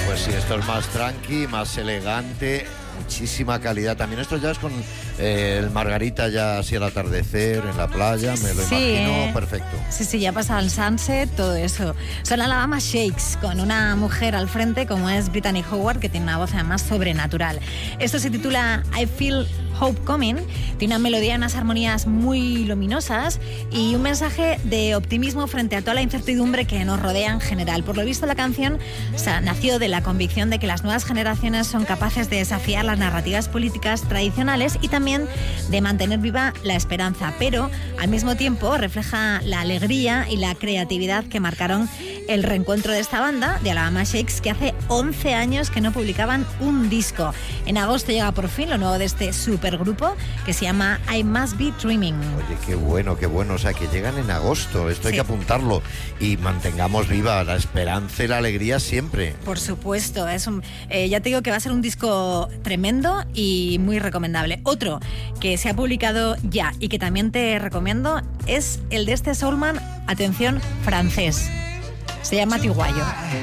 Pues sí, esto es más tranqui, más elegante, muchísima calidad. También esto ya es con el margarita ya así al atardecer, en la playa, me lo imagino perfecto. Sí, ya pasa el sunset, todo eso. Son Alabama Shakes, con una mujer al frente como es Brittany Howard, que tiene una voz además sobrenatural. Esto se titula I Feel Hope Coming, tiene una melodía y unas armonías muy luminosas y un mensaje de optimismo frente a toda la incertidumbre que nos rodea en general. Por lo visto, la canción nació de la convicción de que las nuevas generaciones son capaces de desafiar las narrativas políticas tradicionales y también de mantener viva la esperanza, pero al mismo tiempo refleja la alegría y la creatividad que marcaron el reencuentro de esta banda, de Alabama Shakes, que hace 11 años que no publicaban un disco. En agosto llega por fin lo nuevo de este supergrupo que se llama I Must Be Dreaming. Oye, qué bueno, o sea, que llegan en agosto, esto hay que apuntarlo y mantengamos viva la esperanza y la alegría siempre. Por supuesto, ya te digo que va a ser un disco tremendo y muy recomendable. Otro que se ha publicado ya y que también te recomiendo es el de este soulman, atención, francés. Se llama Tiguayo.